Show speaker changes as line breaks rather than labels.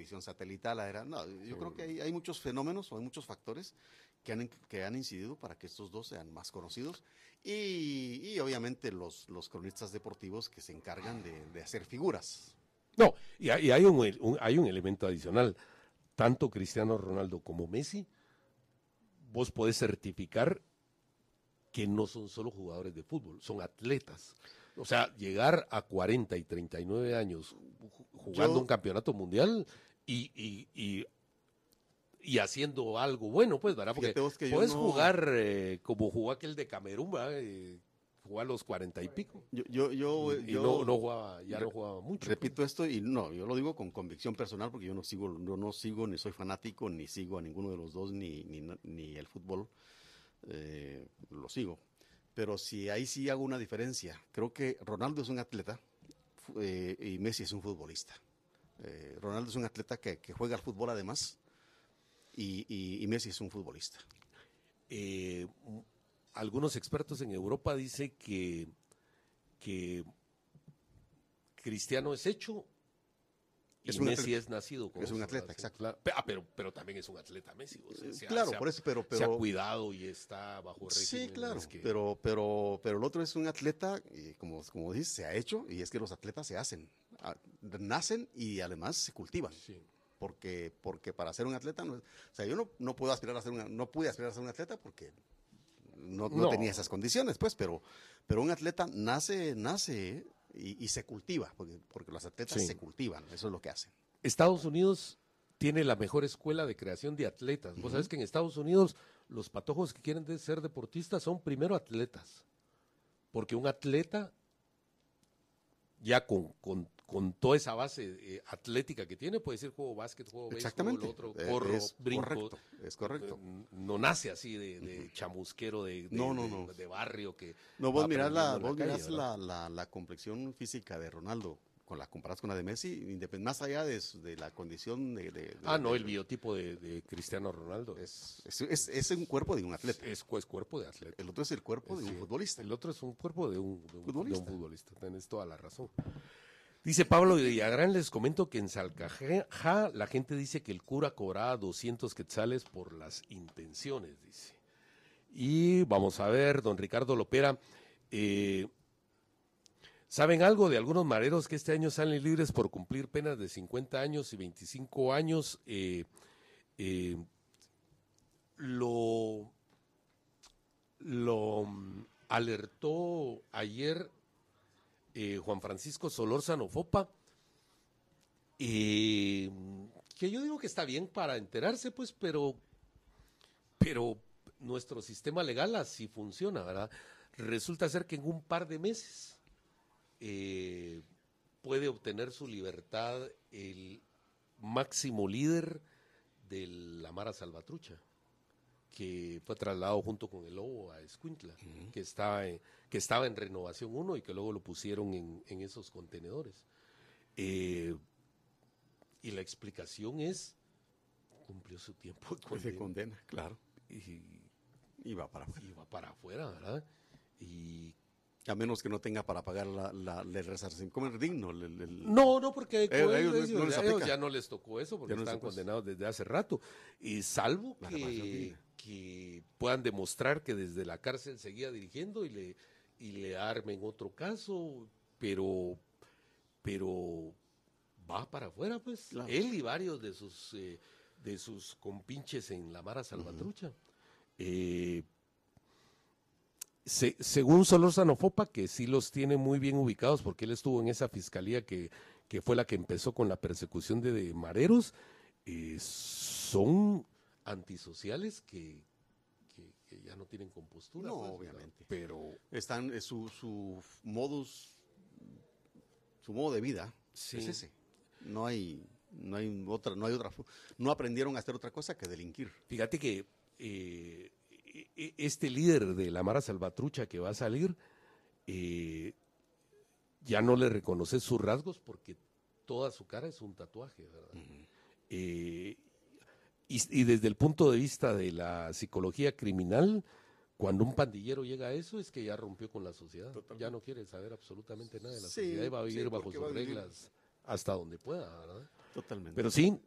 transmisión satelital, yo creo que hay muchos fenómenos o hay muchos factores que han incidido para que estos dos sean más conocidos y obviamente los cronistas deportivos que se encargan de hacer figuras.
No, y hay un elemento adicional. Tanto Cristiano Ronaldo como Messi, vos podés certificar que no son solo jugadores de fútbol, son atletas. O sea, llegar a 40 y 39 años jugando un campeonato mundial y haciendo algo bueno, pues, ¿verdad? Porque puedes jugar como jugó aquel de Camerún, ¿verdad? Jugó a los 40 y pico. No jugaba mucho.
Repito esto y yo lo digo con convicción personal porque yo no sigo ni soy fanático ni sigo a ninguno de los dos ni el fútbol. Lo sigo. Pero ahí sí hago una diferencia. Creo que Ronaldo es un atleta y Messi es un futbolista. Ronaldo es un atleta que juega al fútbol además y Messi es un futbolista.
Algunos expertos en Europa dicen que Cristiano es hecho y Messi es nacido con
es un atleta, exacto.
Pero también es un atleta Messi. O sea,
se
ha cuidado y está bajo régimen.
Sí, claro, pero el otro es un atleta, y como dices, se ha hecho, y es que los atletas se hacen, nacen y además se cultivan. Sí. Porque para ser un atleta, yo no puedo aspirar a ser no pude aspirar a ser un atleta porque no tenía esas condiciones, pues, pero un atleta nace y se cultiva, porque los atletas se cultivan, eso es lo que hacen.
Estados Unidos tiene la mejor escuela de creación de atletas. Vos sabés que en Estados Unidos los patojos que quieren ser deportistas son primero atletas, porque un atleta ya con toda esa base atlética que tiene, puede decir juego básquet, juego béisbol, otro corro, brinco.
Es correcto.
No nace así de chamusquero de barrio que...
No, vos mirás la complexión física de Ronaldo, la comparas con la de Messi, más allá de la condición
el biotipo de Cristiano Ronaldo.
Es un cuerpo de un atleta.
Es cuerpo de atleta.
El otro es el cuerpo de un futbolista.
El otro es un cuerpo de un futbolista. Tenés toda la razón. Dice Pablo de Villagrán, les comento que en Salcajá la gente dice que el cura cobraba 200 quetzales por las intenciones, dice. Y vamos a ver, don Ricardo Lopera, ¿saben algo de algunos mareros que este año salen libres por cumplir penas de 50 años y 25 años? Lo alertó ayer Juan Francisco Solórzano Fopa, que yo digo que está bien para enterarse, pues, pero nuestro sistema legal así funciona, ¿verdad? Resulta ser que en un par de meses puede obtener su libertad el máximo líder de la Mara Salvatrucha, que fue trasladado junto con el Lobo a Escuintla, que estaba en Renovación 1 y que luego lo pusieron en esos contenedores. Y la explicación es, cumplió su tiempo
de condena, claro.
Y va para afuera, ¿verdad? Y
a menos que no tenga para pagar el resarcimiento. ¿Cómo es digno?
No, porque ellos ya no les tocó eso, porque están condenados desde hace rato. Y salvo que puedan demostrar que desde la cárcel seguía dirigiendo y le armen otro caso, pero va para afuera, pues. Claro. Él y varios de sus compinches en la Mara Salvatrucha. Según Solórzano Fopa, que sí los tiene muy bien ubicados porque él estuvo en esa fiscalía que fue la que empezó con la persecución de mareros, son antisociales que ya no tienen compostura.
No,
pues,
obviamente.
Pero
están su modo de vida es ese. No hay otra, no aprendieron a hacer otra cosa que delinquir.
Fíjate que este líder de la Mara Salvatrucha que va a salir, ya no le reconoces sus rasgos porque toda su cara es un tatuaje, ¿verdad? Y desde el punto de vista de la psicología criminal, cuando un pandillero llega a eso es que ya rompió con la sociedad. Totalmente. Ya no quiere saber absolutamente nada de la sociedad y va a vivir bajo sus reglas hasta donde pueda, ¿verdad?
Totalmente.
Pero sí,